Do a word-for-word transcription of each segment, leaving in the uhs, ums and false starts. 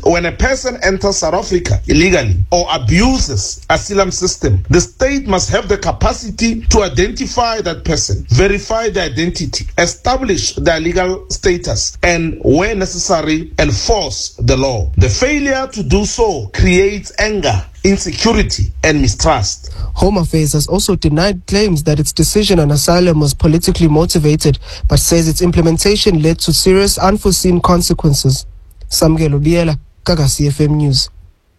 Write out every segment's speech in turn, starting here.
when a person enters South Africa illegally or abuses asylum system, the state must have the capacity to identify that person, verify the identity, establish their legal status, and where necessary, enforce the law. The failure to do so creates anger, insecurity, and mistrust. Home Affairs has also denied claims that its decision on asylum was politically motivated, but says its implementation led to serious unforeseen consequences. Samgelo Biela, Gaga C F M News.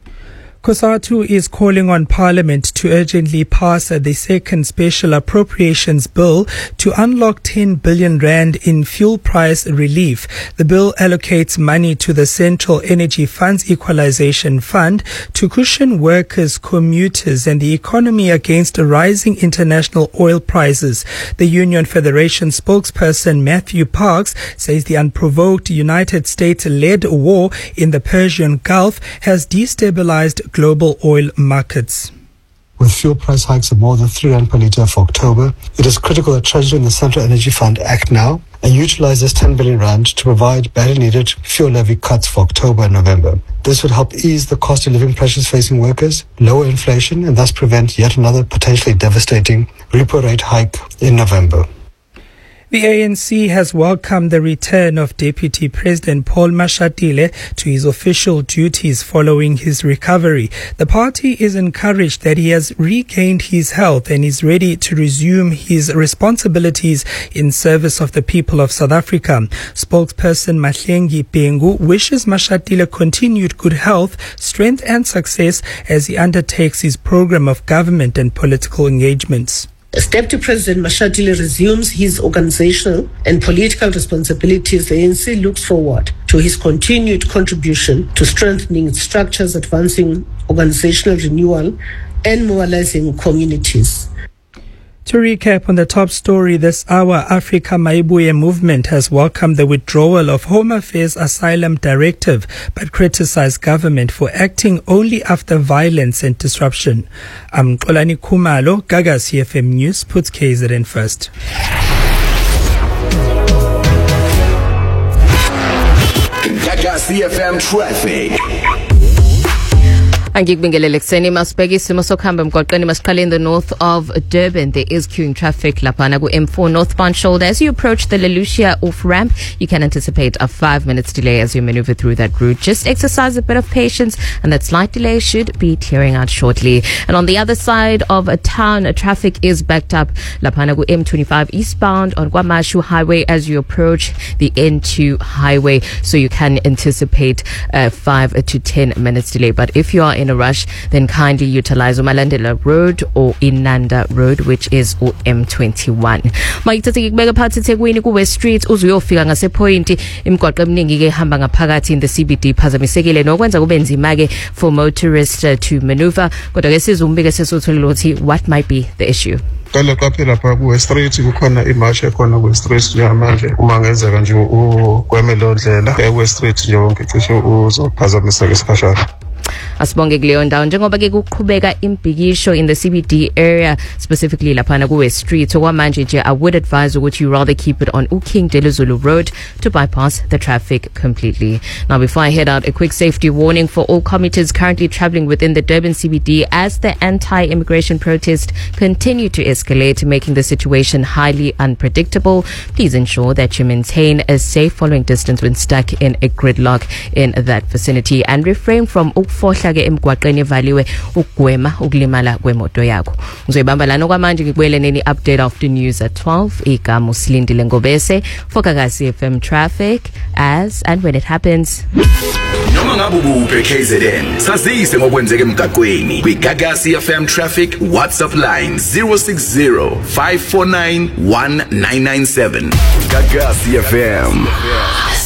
COSATU is calling on Parliament to urgently pass the second special appropriations bill to unlock ten billion rand in fuel price relief. The bill allocates money to the Central Energy Funds Equalization Fund to cushion workers, commuters and the economy against rising international oil prices. The Union Federation spokesperson Matthew Parks says the unprovoked United States-led war in the Persian Gulf has destabilized global oil markets. With fuel price hikes of more than three rand per litre for October, it is critical that Treasury and the Central Energy Fund act now and utilize this ten billion rand to provide badly needed fuel levy cuts for October and November. This would help ease the cost of living pressures facing workers, lower inflation, and thus prevent yet another potentially devastating repo rate hike in November. The A N C has welcomed the return of Deputy President Paul Mashatile to his official duties following his recovery. The party is encouraged that he has regained his health and is ready to resume his responsibilities in service of the people of South Africa. Spokesperson Mahlengi Pengu wishes Mashatile continued good health, strength and success as he undertakes his program of government and political engagements. As Deputy President Mashatile resumes his organizational and political responsibilities, the A N C looks forward to his continued contribution to strengthening its structures, advancing organizational renewal, and mobilizing communities. To recap on the top story this hour, Africa Maibuye movement has welcomed the withdrawal of Home Affairs Asylum Directive, but criticized government for acting only after violence and disruption. I'm Xolani Khumalo. Gaga C F M News puts K Z N first. Gaga C F M traffic. Angikubingelele kuseni masibheka isimo sokuhamba emgwaqeni masiqale in the north of Durban. There is queuing traffic laphana ku M four northbound shoulder. As you approach the Lelucia off ramp, you can anticipate a five minutes delay as you maneuver through that route. Just exercise a bit of patience and that slight delay should be clearing out shortly. And on the other side of a town, traffic is backed up laphana ku M twenty-five eastbound on KwaMashu Highway as you approach the N two highway, so you can anticipate a five to ten minutes delay. But if you are in a rush, then kindly utilize Umalandela Road or Inanda Road, which is M twenty-one. Mayithathe kubeka phansi eThekwini ku West Street uzuyofika ngase point imigwaqo eminingi ke hamba ngaphakathi in the C B D phazamisekile nokwenza kube nzima ke for motorists uh, to maneuver. Kodwa ke sizumbike sesotholela ukuthi what might be the issue. Kale kaphe lapha ku West Street kukhona imarch ekhona ku West Street njengamanje uma ngenzeka nje ukwemelo ndlela e West Street nje wonke cishe uzophazamiseka isikhashana. Asibonge kuleyo ndawo njengoba ke kuqhubeka imbhikisho in the C B D area, specifically laphana ku West Street. So kwamanje nje I would advise ukuthi you rather keep it on King Delizulu Road to bypass the traffic completely. Now before I head out, a quick safety warning for all commuters currently traveling within the Durban C B D as the anti-immigration protests continue to escalate, making the situation highly unpredictable. Please ensure that you maintain a safe following distance when stuck in a gridlock in that vicinity and refrain from ukufohla ke emgwaqeni evaliwe ukugwema ukulimala kwemoto yakho. Ngizoyibamba lana kwamanje ngikubuyele neni update after news at twelve. Igama usilindile Ngobese for Gaga C F M traffic as and when it happens. Noma ngabe ubuphe K Z N sazise ngokwenzeka emgaqweni kwi Gaga C F M traffic WhatsApp line zero six zero five four nine one nine nine seven. Gaga C F M.